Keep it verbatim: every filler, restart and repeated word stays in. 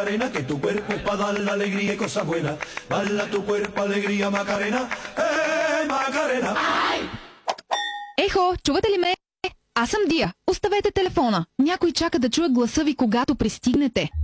Macarena, que tu cuerpo es para dar la alegría y cosas buenas. Baila tu cuerpo, alegría, Macarena. Е, Макарена! Ехо, чувате ли ме? Аз съм Дия. Оставете телефона. Някой чака да чуе гласа ви, когато пристигнете.